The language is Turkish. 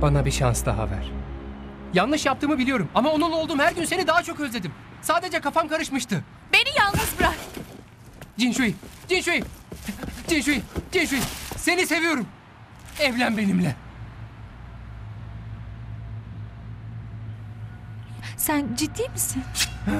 Bana bir şans daha ver. Yanlış yaptığımı biliyorum ama onunla olduğum her gün seni daha çok özledim. Sadece kafam karışmıştı. Beni yalnız bırak. Jinshui, Jinshui, Jinshui, Jinshui. Seni seviyorum. Evlen benimle. Sen ciddi misin?